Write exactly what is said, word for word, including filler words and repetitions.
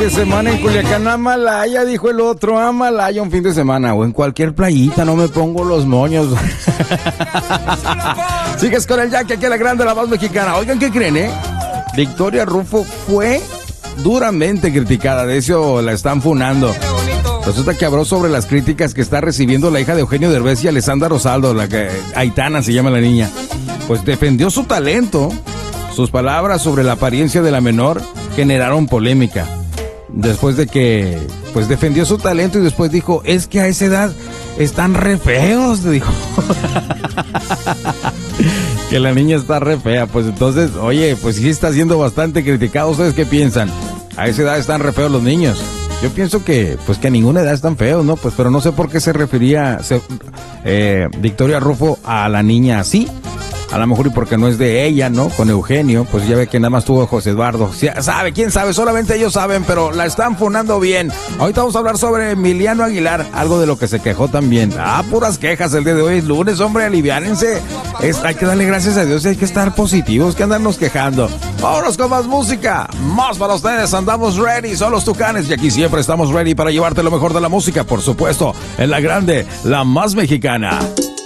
de semana en Culiacán, Amalaya, dijo el otro, Amalaya un fin de semana, o en cualquier playita, no me pongo los moños. Sigues con el Jackie, aquí a la grande, la más mexicana. Oigan, ¿qué creen, eh? Victoria Rufo fue duramente criticada, de eso la están funando. Resulta que habló sobre las críticas que está recibiendo la hija de Eugenio Derbez y Alessandra Rosaldo, la que Aitana se llama la niña. Pues defendió su talento. Sus palabras sobre la apariencia de la menor generaron polémica. Después de que, pues defendió su talento y después dijo, es que a esa edad están re feos, dijo. Que la niña está re fea. Pues entonces, oye, pues sí está siendo bastante criticado. ¿Ustedes qué piensan? A esa edad están re feos los niños. Yo pienso que, pues que a ninguna edad están feos, ¿no? Pues, pero no sé por qué se refería se, eh, Victoria Rufo a la niña así. A lo mejor y porque no es de ella, ¿no? Con Eugenio, pues ya ve que nada más tuvo José Eduardo. ¿Sabe? ¿Quién sabe? Solamente ellos saben, pero la están funando bien. Ahorita vamos a hablar sobre Emiliano Aguilar, algo de lo que se quejó también. Ah, puras quejas el día de hoy. Es lunes, hombre, aliviánense. Es, hay que darle gracias a Dios y hay que estar positivos, que andarnos quejando. Vámonos con más música. Más para ustedes, andamos ready. Son los Tucanes y aquí siempre estamos ready para llevarte lo mejor de la música, por supuesto, en la grande, la más mexicana.